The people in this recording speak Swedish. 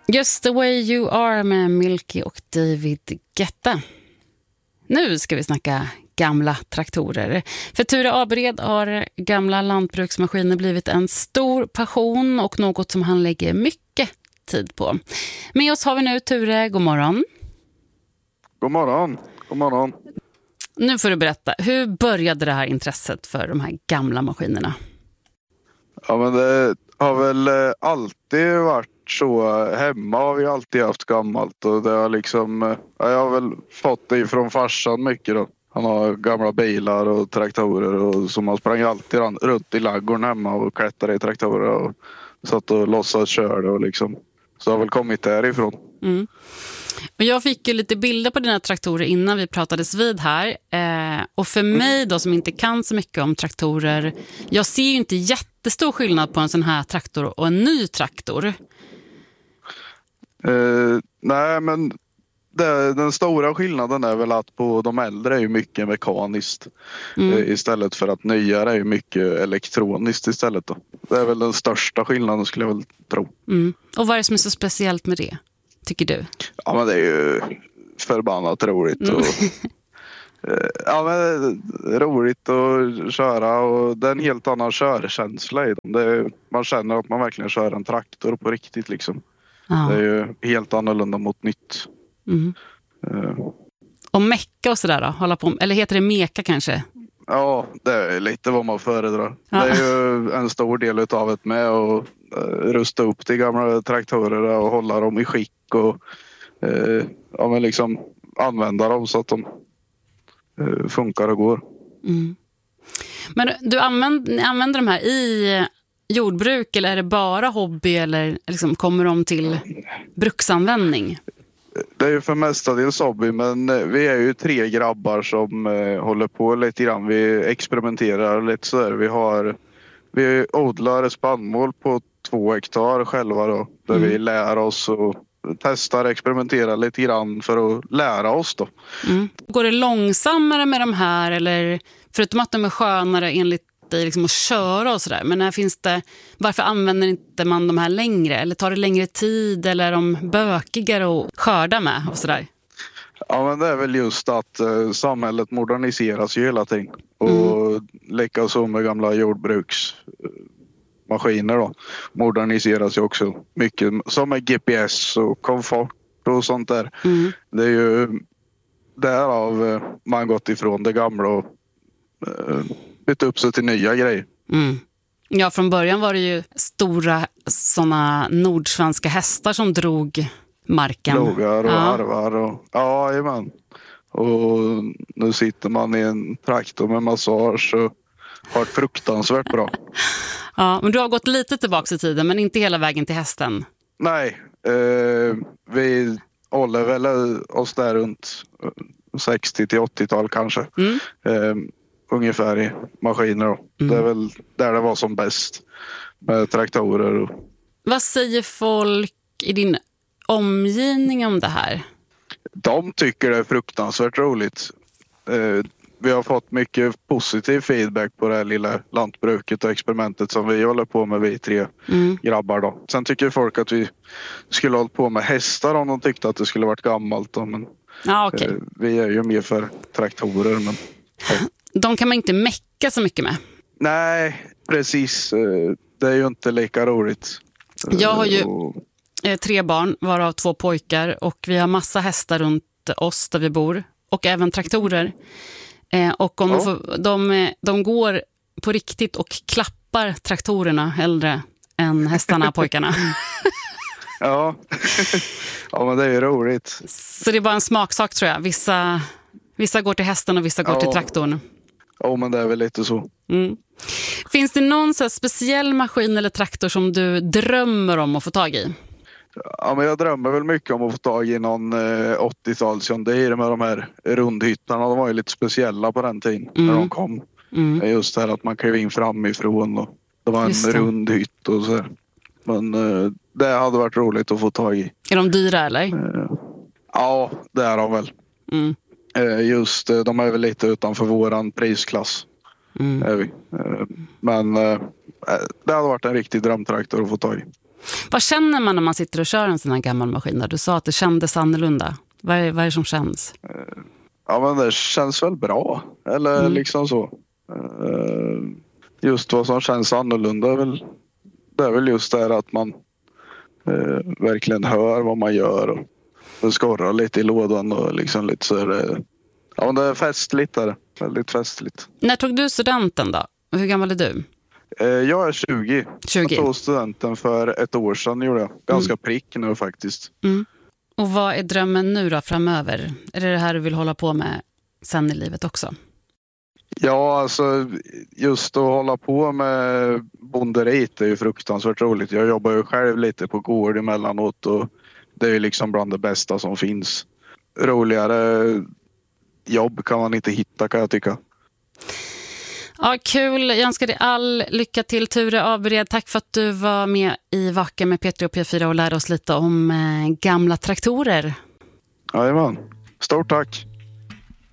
Just the way you are med Milky och David Guetta. Nu ska vi snacka gamla traktorer. För Ture Abered har gamla lantbruksmaskiner blivit en stor passion och något som han lägger mycket tid på. Med oss har vi nu Ture, god morgon. God morgon, god morgon. Nu får du berätta, hur började det här intresset för de här gamla maskinerna? Ja, men det har väl alltid varit så. Hemma har vi alltid haft gammalt och det har liksom, jag har väl fått det från farsan mycket då. Han har gamla bilar och traktorer och så man sprang alltid runt i laggården hemma och klättrade i traktorer och satt och låtsas körde och liksom. Så har väl kommit därifrån. Mm. Och jag fick ju lite bilder på dina traktorer innan vi pratades vid här. Och för mig då som inte kan så mycket om traktorer, jag ser ju inte jättestor skillnad på en sån här traktor och en ny traktor. Nej, men den stora skillnaden är väl att på de äldre är ju mycket mekaniskt istället för att nyare är ju mycket elektroniskt istället då. Det är väl den största skillnaden skulle jag väl tro. Mm. Och vad är det som är så speciellt med det, tycker du? Ja, men det är ju förbannat roligt och ja, men det är roligt att köra och det är en helt annan körkänsla i dem. Man känner att man verkligen kör en traktor på riktigt liksom. Ja. Det är ju helt annorlunda mot nytt. Mm. Och mecka och sådär då? Hålla på, eller heter det meka kanske? Ja, det är lite vad man föredrar. Ja. Det är ju en stor del utav det med att rusta upp de gamla traktorer och hålla dem i skick och ja, men liksom använda dem så att de funkar och går. Mm. Men du använder de här i jordbruk eller är det bara hobby eller liksom kommer de till bruksanvändning? Det är ju för mestadels hobby, men vi är ju 3 grabbar som håller på lite grann. Vi experimenterar lite så där. Vi odlar spannmål på 2 hektar själva då, där vi lär oss och testar, experimenterar lite grann för att lära oss då. Mm. Går det långsammare med de här eller förutom att de är skönare enligt dig liksom att köra och sådär, men varför använder inte man de här längre eller tar det längre tid eller är de bökigare att skörda med och sådär? Ja, men det är väl just att samhället moderniseras ju hela tiden och likaså med gamla jordbruksmaskiner då moderniseras ju också mycket som är GPS och komfort och sånt där. Det är ju därav man gått ifrån det gamla och bytt upp sig till nya grejer. Ja, från början var det ju stora såna nordsvenska hästar som drog marken. Plogar och harvar och jajamän. Och nu sitter man i en traktor med massage och har fruktansvärt bra. Ja, men du har gått lite tillbaka i tiden men inte hela vägen till hästen. Nej, vi håller väl oss där runt 60 till 80-tal kanske. Ungefär i maskiner då. Det är väl där det var som bäst med traktorer. Vad säger folk i din omgivning om det här? De tycker det är fruktansvärt roligt. Vi har fått mycket positiv feedback på det här lilla lantbruket och experimentet som vi håller på med, vi 3 grabbar då. Sen tycker folk att vi skulle hålla på med hästar om de tyckte att det skulle varit gammalt då. Men okay. Vi är ju mer för traktorer. Men de kan man inte mecka så mycket med. Nej, precis. Det är ju inte lika roligt. Jag har ju 3 barn, varav 2 pojkar. Och vi har massa hästar runt oss där vi bor. Och även traktorer. Och om de går på riktigt och klappar traktorerna hellre än hästarna pojkarna. Ja. Ja, men det är ju roligt. Så det är bara en smaksak tror jag. Vissa går till hästen och vissa går till traktorn. Ja, men det är väl lite så. Finns det någon så här speciell maskin eller traktor som du drömmer om att få tag i? Ja, men jag drömmer väl mycket om att få tag i någon 80-tals John Deere med de här rundhyttarna. De var ju lite speciella på den tiden när de kom. Just det här att man klev in framifrån och det var en rundhytt och så. Men det hade varit roligt att få tag i. Är de dyra eller? Ja, det är de väl. Just de är väl lite utanför våran prisklass. Är vi. Men det hade varit en riktig drömtraktor att få tag i. Vad känner man när man sitter och kör en sån här gammal maskin? Du sa att det kändes annorlunda. Vad är det som känns? Ja, men det känns väl bra. Eller liksom så. Just vad som känns annorlunda det är väl just det att man verkligen hör vad man gör och det skorrar lite i lådan och liksom lite så är ja, men det är festligt där. Väldigt festligt. När tog du studenten då? Hur gammal är du? Jag är 20. Jag tog studenten för ett år sedan gjorde jag. Ganska prick nu faktiskt. Mm. Och vad är drömmen nu då framöver? Är det här du vill hålla på med sen i livet också? Ja, alltså just att hålla på med bonderit är ju fruktansvärt roligt. Jag jobbar ju själv lite på gård emellanåt och det är ju liksom bland det bästa som finns. Roligare jobb kan man inte hitta, kan jag tycka. Ja, kul. Jag önskar dig all lycka till, Ture Abred. Tack för att du var med i Vaka med P3 och P4 och lärde oss lite om gamla traktorer. Jajamän. Stort tack.